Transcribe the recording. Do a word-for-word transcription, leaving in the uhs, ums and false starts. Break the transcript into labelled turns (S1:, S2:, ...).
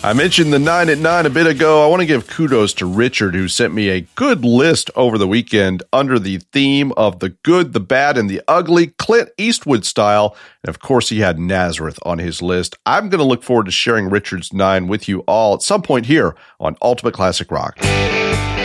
S1: I mentioned the nine at nine a bit ago. I want to give kudos to Richard, who sent me a good list over the weekend under the theme of the good, the bad, and the ugly, Clint Eastwood style. And of course, he had Nazareth on his list. I'm going to look forward to sharing Richard's nine with you all at some point here on Ultimate Classic Rock.